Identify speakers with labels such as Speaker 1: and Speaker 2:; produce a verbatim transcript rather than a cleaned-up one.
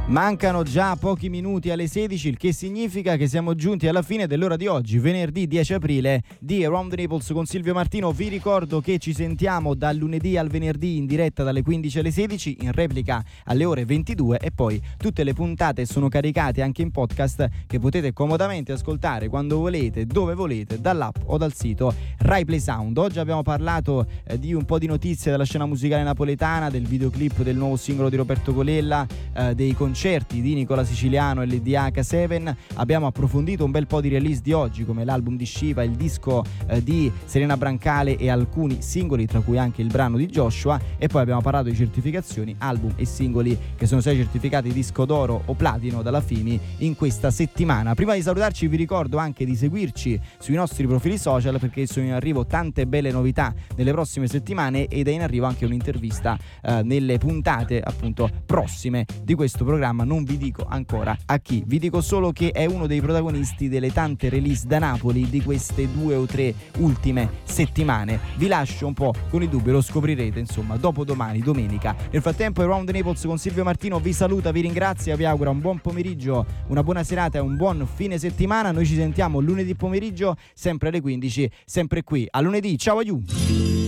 Speaker 1: Mancano già pochi minuti alle sedici, il che significa che siamo giunti alla fine dell'ora di oggi, venerdì dieci aprile, di Around the Naples con Silvio Martino. Vi ricordo che ci sentiamo dal lunedì al venerdì in diretta dalle quindici alle sedici, in replica alle ore ventidue, e poi tutte le puntate sono caricate anche in podcast che potete comodamente ascoltare quando volete, dove volete, dall'app o dal sito Rai Play Sound. Oggi abbiamo parlato eh, di un po' di notizie della scena musicale napoletana, del videoclip del nuovo singolo di Roberto Colella, eh, dei concerti di Nicola Siciliano e L D H sette. Abbiamo approfondito un bel po' di release di oggi, come l'album di Shiva, il disco eh, di Serena Brancale e alcuni singoli, tra cui anche il brano di Joshua, e poi abbiamo parlato di certificazioni, album e singoli che sono stati certificati disco d'oro o platino dalla FIMI in questa settimana. Prima di salutarci vi ricordo anche di seguirci sui nostri profili social, perché sono in arrivo tante belle novità nelle prossime settimane ed è in arrivo anche un'intervista eh, nelle puntate appunto prossime di questo programma. Non vi dico ancora a chi, vi dico solo che è uno dei protagonisti delle tante release da Napoli di queste due o tre ultime settimane. Vi lascio un po' con i dubbi, lo scoprirete insomma dopo domani, domenica. Nel frattempo Around the Naples con Silvio Martino vi saluta, vi ringrazia, vi augura un buon pomeriggio, una buona serata e un buon fine settimana. Noi ci sentiamo lunedì pomeriggio sempre alle quindici, sempre qui a lunedì. Ciao, aiù!